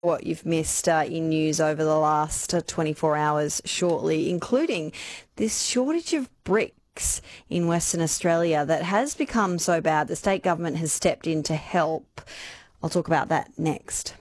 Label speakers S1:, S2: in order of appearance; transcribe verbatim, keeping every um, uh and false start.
S1: what you've missed uh, in news over the last uh, twenty-four hours shortly, including this shortage of bricks in Western Australia that has become so bad the state government has stepped in to help. I'll talk about that next.